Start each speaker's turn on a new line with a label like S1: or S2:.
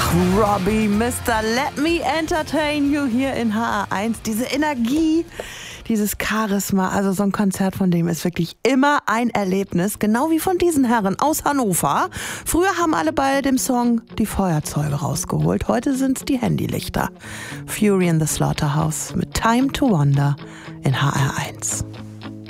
S1: Robbie, Mr. Let Me Entertain You hier in HR1. Diese Energie, dieses Charisma, also so ein Konzert von dem ist wirklich immer ein Erlebnis, genau wie von diesen Herren aus Hannover. Früher haben alle bei dem Song die Feuerzeuge rausgeholt, heute sind es die Handylichter. Fury in the Slaughterhouse mit Time to Wonder in HR1.